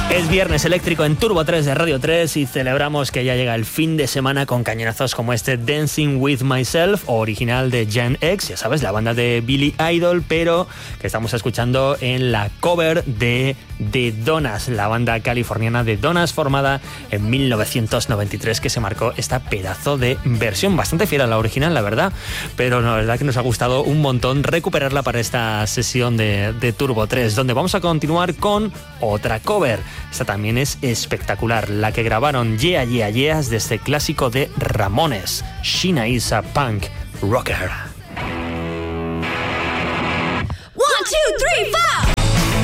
Es viernes eléctrico en Turbo 3 de Radio 3 y celebramos que ya llega el fin de semana con cañonazos como este Dancing With Myself, original de Gen X, ya sabes, la banda de Billy Idol, pero que estamos escuchando en la cover de The Donnas, la banda californiana de Donnas formada en 1993, que se marcó esta pedazo de versión bastante fiel a la original, la verdad, pero la verdad que nos ha gustado un montón recuperarla para esta sesión de Turbo 3, donde vamos a continuar con otra cover. Esta también es espectacular, la que grabaron Yeah Yeah Yeahs de este clásico de Ramones, Sheena is a Punk Rocker.